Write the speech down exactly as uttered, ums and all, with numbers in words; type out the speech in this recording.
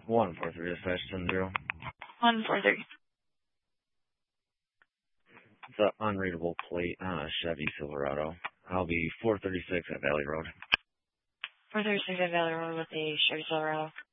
One four three dispatch ten zero. One four three. It's an unreadable plate on a Chevy Silverado. I'll be four thirty six at Valley Road. four thirty six at Valley Road with a Chevy Silverado.